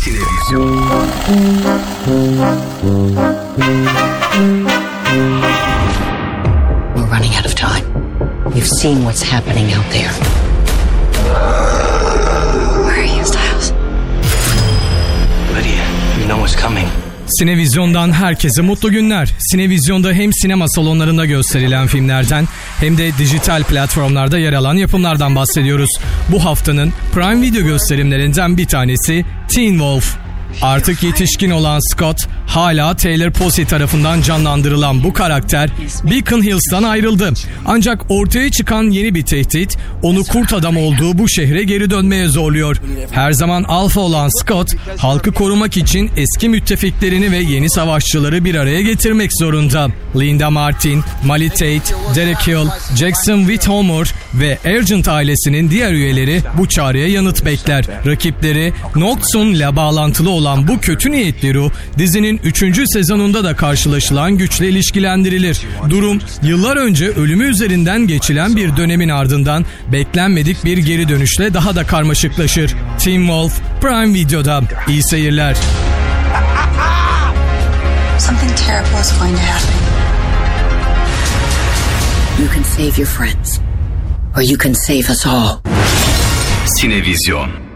Sinevizyon. We're running out of time. You've seen what's happening out there. Where are you, Styles? Lydia, you know what's coming. Sinevizyon'dan herkese mutlu günler. Sinevizyon'da hem sinema salonlarında gösterilen filmlerden hem de dijital platformlarda yer alan yapımlardan bahsediyoruz. Bu haftanın Prime Video gösterimlerinden bir tanesi Teen Wolf. Artık yetişkin olan Scott, hala Taylor Posey tarafından canlandırılan bu karakter Beacon Hills'tan ayrıldı. Ancak ortaya çıkan yeni bir tehdit onu kurt adam olduğu bu şehre geri dönmeye zorluyor. Her zaman alfa olan Scott, halkı korumak için eski müttefiklerini ve yeni savaşçıları bir araya getirmek zorunda. Linda Martin, Molly Tate, Derek Hill, Jackson Whithomer ve Argent ailesinin diğer üyeleri bu çağrıya yanıt bekler. Rakipleri Noxon'la bağlantılı olan bu kötü niyetli ruh dizinin 3. sezonunda da karşılaşılan güçle ilişkilendirilir. Durum yıllar önce ölümü üzerinden geçilen bir dönemin ardından beklenmedik bir geri dönüşle daha da karmaşıklaşır. Teen Wolf Prime Video'da. İyi seyirler. Something terrible is going to happen. You can save your friends, or you can save us all. Sinevizyon.